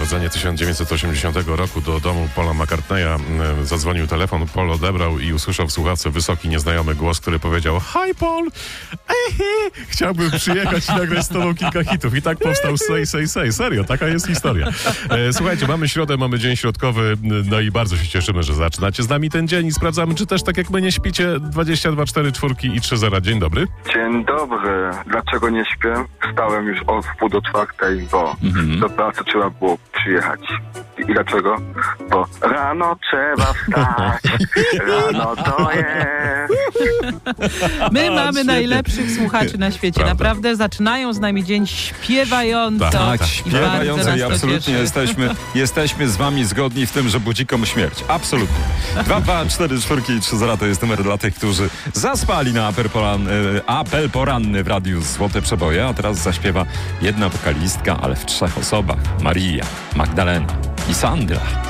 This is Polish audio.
Narodzenie 1980 roku do domu Paula McCartneya zadzwonił telefon, Paul odebrał i usłyszał w słuchawce wysoki, nieznajomy głos, który powiedział: Hi Paul, chciałbym przyjechać i nagrać z tobą kilka hitów. I tak powstał Say. Serio, taka jest historia. Słuchajcie, mamy środę, mamy dzień środkowy, no i bardzo się cieszymy, że zaczynacie z nami ten dzień i sprawdzamy, czy też tak jak my nie śpicie. 22 4 4 i 3 0. Dzień dobry. Dzień dobry. Dlaczego nie śpię? Wstałem już o 3:30, bo do pracy trzeba było przyjechać. I dlaczego? Bo rano trzeba wstać. Rano to jest. My mamy najlepszych słuchaczy na świecie. Prawda. Naprawdę zaczynają z nami dzień śpiewająco. Tak, Śpiewająco i absolutnie jesteśmy z wami zgodni w tym, że budzi komu śmierć. Absolutnie. 2, 2, 4, 4 i 3 0 to jest numer dla tych, którzy zaspali na apel poranny w radiu Złote Przeboje, a teraz zaśpiewa jedna wokalistka, ale w 3 osobach. Maria, Magdalena i Sandra.